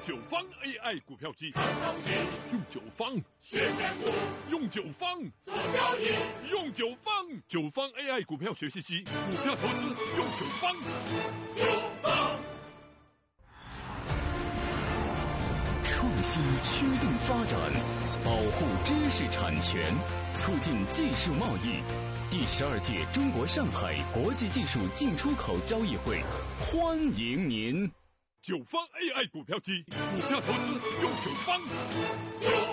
九方 AI 股票机，用九方学选股， 用九方做交易， 用九方九方 AI 股票学习机，股票投资用九方。 九方创新驱动发展，保护知识产权，促进技术贸易。第12届中国上海国际技术进出口交易会，欢迎您！ 九方 AI 股票机，股票投资用九方。